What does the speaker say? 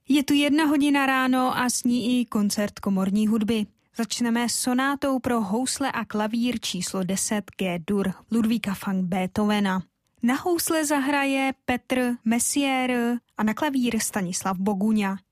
Je tu 1:00 ráno a s ní i koncert komorní hudby. Začneme sonátou pro housle a klavír číslo 10 G-dur Ludvíka van Beethovena. Na housle zahraje Petr Messier a na klavír Stanislav Boguňa.